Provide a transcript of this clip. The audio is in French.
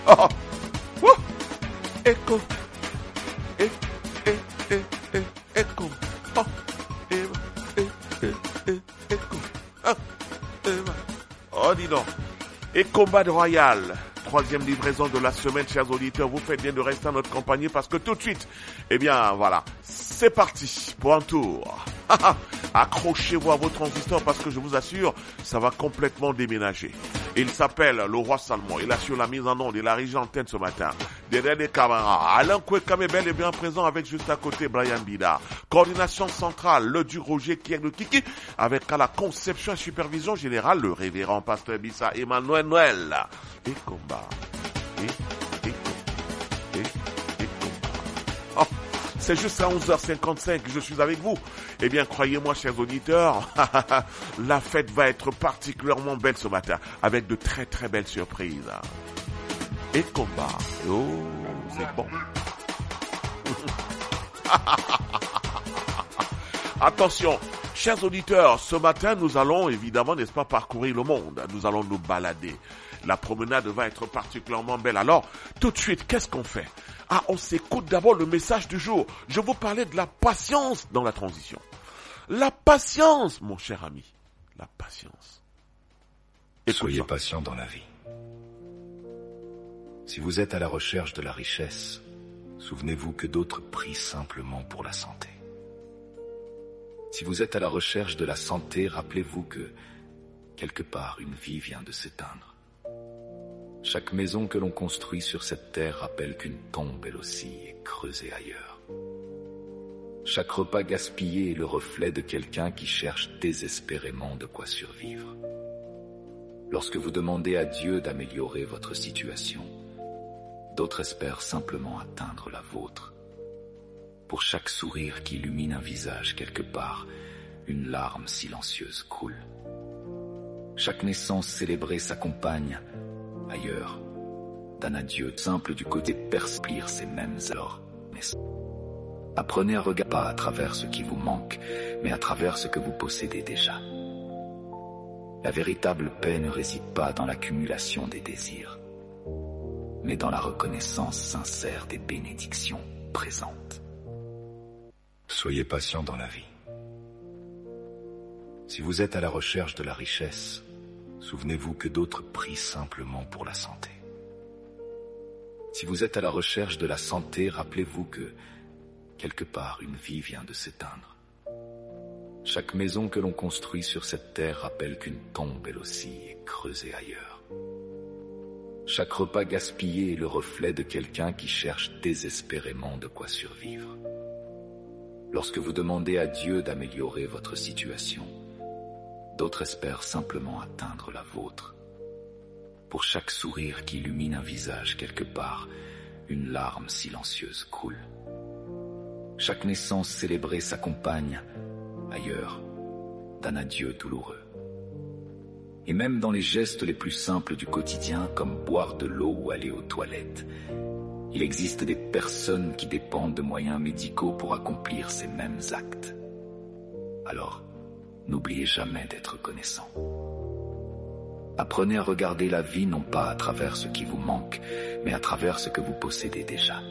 Oh, oh, écho, eh, eh, eh, eh, écho, oh, eh, eh, eh, eh, écho, ah, oh, dis donc, et combat royal. Troisième livraison de la semaine, chers auditeurs. Vous faites bien de rester à notre compagnie parce que tout de suite, eh bien, voilà, c'est parti pour un tour. Accrochez-vous à vos transistors parce que je vous assure, ça va complètement déménager. Il s'appelle le roi Salmon. Il assure la mise en onde et la régie antenne ce matin. Derrière les caméras, Alain Kouekamebel est bien présent avec juste à côté Brian Bida. Coordination centrale, le du Roger qui est le Kiki, avec à la conception et supervision générale, le révérend pasteur Bissa Emmanuel Noël. Et combat. Oh, c'est juste à 11h55 que je suis avec vous. Eh bien, croyez-moi, chers auditeurs, la fête va être particulièrement belle ce matin, avec de très très belles surprises. Et combat. Oh, c'est bon. Attention, chers auditeurs, ce matin, nous allons évidemment, n'est-ce pas, parcourir le monde. Nous allons nous balader. La promenade va être particulièrement belle. Alors, tout de suite, qu'est-ce qu'on fait? Ah, on s'écoute d'abord le message du jour. Je vous parlais de la patience dans la transition. La patience, mon cher ami. La patience. Soyez patient dans la vie. Si vous êtes à la recherche de la richesse, souvenez-vous que d'autres prient simplement pour la santé. Si vous êtes à la recherche de la santé, rappelez-vous que, quelque part, une vie vient de s'éteindre. Chaque maison que l'on construit sur cette terre rappelle qu'une tombe, elle aussi, est creusée ailleurs. Chaque repas gaspillé est le reflet de quelqu'un qui cherche désespérément de quoi survivre. Lorsque vous demandez à Dieu d'améliorer votre situation, d'autres espèrent simplement atteindre la vôtre. Pour chaque sourire qui illumine un visage quelque part, une larme silencieuse coule. Chaque naissance célébrée s'accompagne, ailleurs, d'un adieu simple du côté de perspire ces mêmes alors naissances. Apprenez à regarder pas à travers ce qui vous manque, mais à travers ce que vous possédez déjà. La véritable paix ne réside pas dans l'accumulation des désirs, mais dans la reconnaissance sincère des bénédictions présentes. Soyez patient dans la vie. Si vous êtes à la recherche de la richesse, souvenez-vous que d'autres prient simplement pour la santé. Si vous êtes à la recherche de la santé, rappelez-vous que, quelque part, une vie vient de s'éteindre. Chaque maison que l'on construit sur cette terre rappelle qu'une tombe, elle aussi, est creusée ailleurs. Chaque repas gaspillé est le reflet de quelqu'un qui cherche désespérément de quoi survivre. Lorsque vous demandez à Dieu d'améliorer votre situation, d'autres espèrent simplement atteindre la vôtre. Pour chaque sourire qui illumine un visage quelque part, une larme silencieuse coule. Chaque naissance célébrée s'accompagne, ailleurs, d'un adieu douloureux. Et même dans les gestes les plus simples du quotidien, comme boire de l'eau ou aller aux toilettes, il existe des personnes qui dépendent de moyens médicaux pour accomplir ces mêmes actes. Alors, n'oubliez jamais d'être reconnaissant. Apprenez à regarder la vie non pas à travers ce qui vous manque, mais à travers ce que vous possédez déjà.